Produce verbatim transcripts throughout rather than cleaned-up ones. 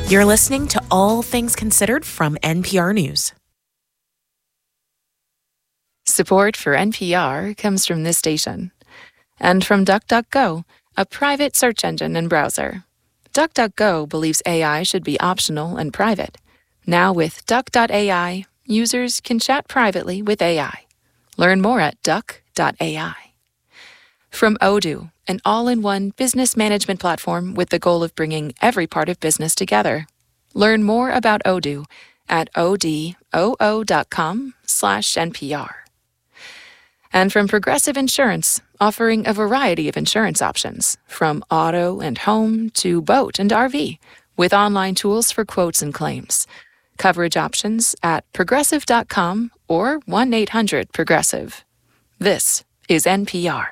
You're listening to All Things Considered from N P R News. Support for N P R comes from this station and from DuckDuckGo, a private search engine and browser. DuckDuckGo believes A I should be optional and private. Now with Duck dot A I, users can chat privately with A I. Learn more at Duck dot A I. From Odoo, an all-in-one business management platform with the goal of bringing every part of business together. Learn more about Odoo at odoo dot com slash N P R. And from Progressive Insurance, offering a variety of insurance options, from auto and home to boat and R V, with online tools for quotes and claims. Coverage options at progressive dot com or one eight hundred progressive. This is N P R.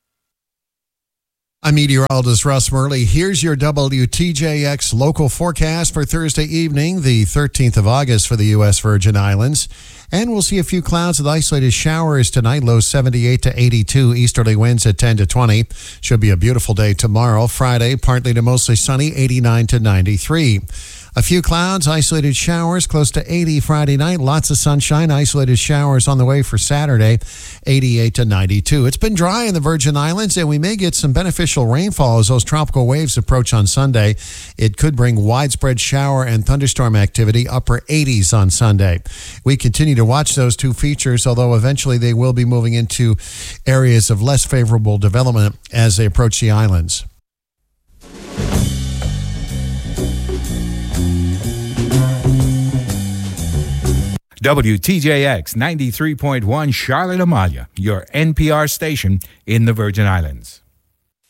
I'm meteorologist Russ Murley. Here's your W T J X local forecast for Thursday evening, the thirteenth of August for the U S Virgin Islands. And we'll see a few clouds with isolated showers tonight, low seventy-eight to eighty-two, easterly winds at ten to twenty. Should be a beautiful day tomorrow. Friday, partly to mostly sunny, eighty-nine to ninety-three. A few clouds, isolated showers, close to eighty Friday night. Lots of sunshine, isolated showers on the way for Saturday, eighty-eight to ninety-two. It's been dry in the Virgin Islands, and we may get some beneficial rainfall as those tropical waves approach on Sunday. It could bring widespread shower and thunderstorm activity, upper eighties on Sunday. We continue to watch those two features, although eventually they will be moving into areas of less favorable development as they approach the islands. W T J X ninety-three point one Charlotte Amalia, your N P R station in the Virgin Islands.